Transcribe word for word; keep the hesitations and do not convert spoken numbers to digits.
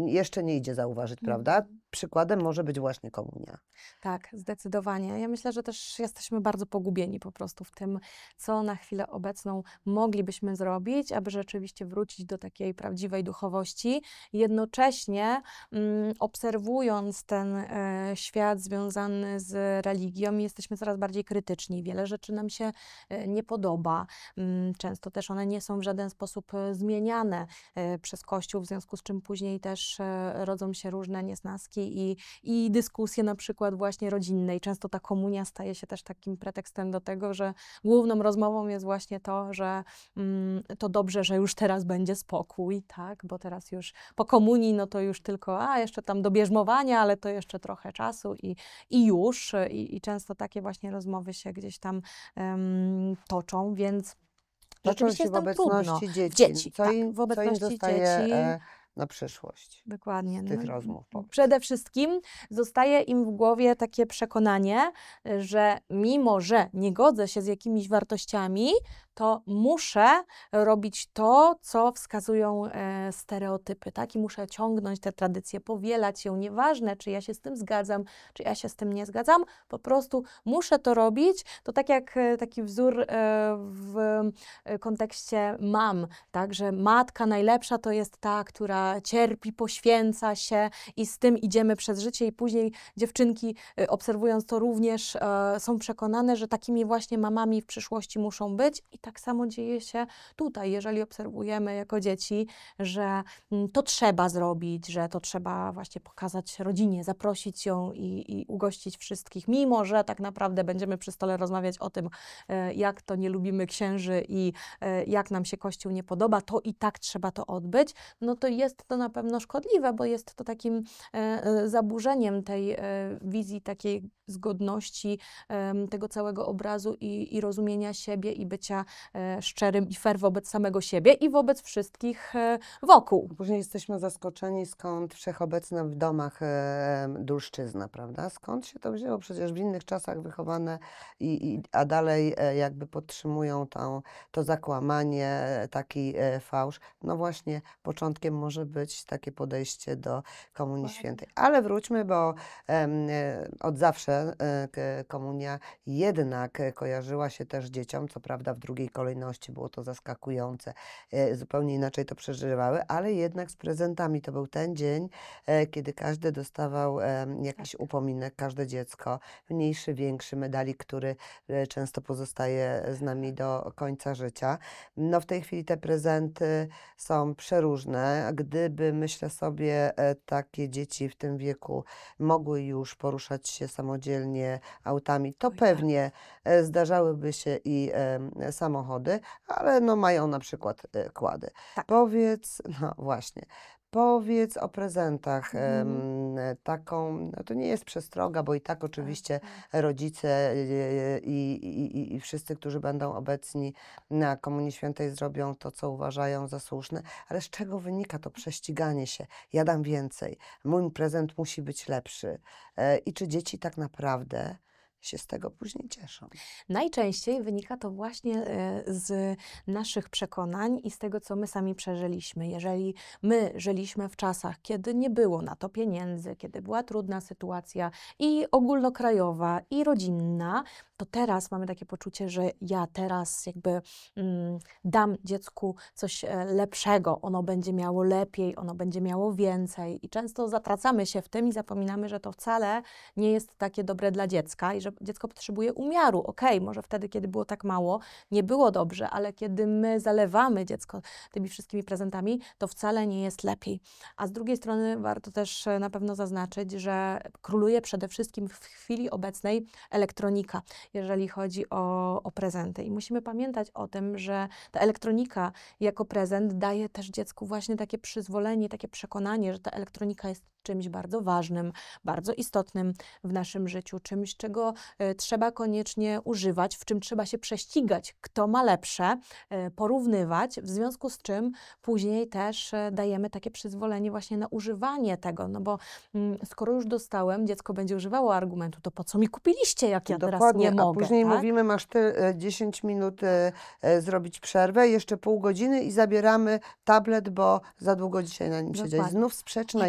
jeszcze nie idzie zauważyć, prawda? Mhm. Przykładem może być właśnie komunia. Tak, zdecydowanie. Ja myślę, że też jesteśmy bardzo pogubieni po prostu w tym, co na chwilę obecną moglibyśmy zrobić, aby rzeczywiście wrócić do takiej prawdziwej duchowości. Jednocześnie mm, obserwując ten e, świat związany z religią, jesteśmy coraz bardziej krytyczni. Wiele rzeczy nam się e, nie podoba. Mm, często też one nie są w żaden sposób e, zmieniane e, przez Kościół, w związku z czym później też e, rodzą się różne niesnaski i, i dyskusje na przykład właśnie rodzinne. I często ta komunia staje się też takim pretekstem do tego, że główną rozmową jest właśnie to, że mm, to dobrze, że już teraz będzie spokój, tak? Bo teraz już po komunii, no to już tylko, a jeszcze tam do bierzmowania, ale to jeszcze trochę czasu i, i już. I, I często takie właśnie rozmowy się gdzieś tam um, toczą, więc Toczą rzeczywiście się w jest nam trudno. obecności dzieci. Dzieci, Co tak, im, w co im obecności zostaje dzieci. e, na przyszłość Dokładnie. z tych No, rozmów? Powiedz. przede wszystkim zostaje im w głowie takie przekonanie, że mimo, że nie godzę się z jakimiś wartościami, to muszę robić to, co wskazują e, stereotypy, tak? I muszę ciągnąć te tradycje, powielać ją, nieważne, czy ja się z tym zgadzam, czy ja się z tym nie zgadzam, po prostu muszę to robić. To tak jak e, taki wzór e, w e, kontekście mam, tak? Że matka najlepsza to jest ta, która cierpi, poświęca się i z tym idziemy przez życie i później dziewczynki, e, obserwując to również, e, są przekonane, że takimi właśnie mamami w przyszłości muszą być i tak samo dzieje się tutaj, jeżeli obserwujemy jako dzieci, że to trzeba zrobić, że to trzeba właśnie pokazać rodzinie, zaprosić ją i, i ugościć wszystkich, mimo że tak naprawdę będziemy przy stole rozmawiać o tym, jak to nie lubimy księży i jak nam się Kościół nie podoba, to i tak trzeba to odbyć, no to jest to na pewno szkodliwe, bo jest to takim zaburzeniem tej wizji takiej zgodności tego całego obrazu i, i rozumienia siebie i bycia e, szczerym i fair wobec samego siebie i wobec wszystkich e, wokół. Później jesteśmy zaskoczeni, skąd wszechobecna w domach e, dulszczyzna, prawda? Skąd się to wzięło? Przecież w innych czasach wychowane, i, i, a dalej e, jakby podtrzymują tą, to zakłamanie, taki e, fałsz. No właśnie, początkiem może być takie podejście do Komunii Dokładnie. Świętej. Ale wróćmy, bo e, od zawsze e, komunia jednak kojarzyła się też dzieciom, co prawda w drugiej kolejności było to zaskakujące, e, zupełnie inaczej to przeżywały, ale jednak z prezentami. To był ten dzień, e, kiedy każdy dostawał e, jakiś Tak. upominek, każde dziecko, mniejszy, większy, medalik, który e, często pozostaje z nami do końca życia. No w tej chwili te prezenty są przeróżne. Gdyby, myślę sobie, e, takie dzieci w tym wieku mogły już poruszać się samodzielnie autami, to Oj, tak. pewnie e, zdarzałyby się i e, samochody, ale no mają na przykład e, kłady. Tak. Powiedz, no właśnie, powiedz o prezentach. Mhm. em, taką, no to nie jest przestroga, bo i tak oczywiście tak. rodzice e, i, i, i, i wszyscy, którzy będą obecni na Komunii Świętej, zrobią to, co uważają za słuszne, ale z czego wynika to prześciganie się? Ja dam więcej, mój prezent musi być lepszy. E, I czy dzieci tak naprawdę się z tego później cieszą? Najczęściej wynika to właśnie e, z naszych przekonań i z tego, co my sami przeżyliśmy. Jeżeli my żyliśmy w czasach, kiedy nie było na to pieniędzy, kiedy była trudna sytuacja i ogólnokrajowa, i rodzinna, to teraz mamy takie poczucie, że ja teraz jakby mm, dam dziecku coś e, lepszego, ono będzie miało lepiej, ono będzie miało więcej i często zatracamy się w tym i zapominamy, że to wcale nie jest takie dobre dla dziecka i że dziecko potrzebuje umiaru. Okej, okay, może wtedy, kiedy było tak mało, nie było dobrze, ale kiedy my zalewamy dziecko tymi wszystkimi prezentami, to wcale nie jest lepiej. A z drugiej strony warto też e, na pewno zaznaczyć, że króluje przede wszystkim w chwili obecnej elektronika, jeżeli chodzi o, o prezenty. I musimy pamiętać o tym, że ta elektronika jako prezent daje też dziecku właśnie takie przyzwolenie, takie przekonanie, że ta elektronika jest czymś bardzo ważnym, bardzo istotnym w naszym życiu, czymś, czego e, trzeba koniecznie używać, w czym trzeba się prześcigać, kto ma lepsze, e, porównywać, w związku z czym później też e, dajemy takie przyzwolenie właśnie na używanie tego, no bo mm, skoro już dostałem, dziecko będzie używało argumentu, to po co mi kupiliście, jak ja teraz Dokładnie, nie mogę, a później tak? mówimy, masz ty e, dziesięć minut e, e, zrobić przerwę, jeszcze pół godziny i zabieramy tablet, bo za długo dzisiaj na nim siedzieć. Dokładnie. Znów sprzeczna